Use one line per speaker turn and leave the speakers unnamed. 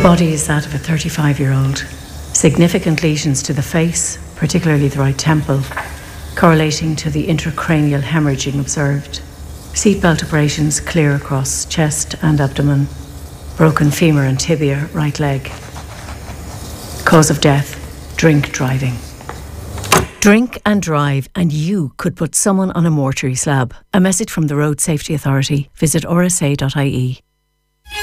body is that of a 35-year-old. Significant lesions to the face, particularly the right temple, correlating to the intracranial hemorrhaging observed. Seatbelt abrasions clear across chest and abdomen. Broken femur and tibia, right leg. Cause of death, drink driving. Drink and drive, and you could put someone on a mortuary slab. A message from the Road Safety Authority. Visit rsa.ie.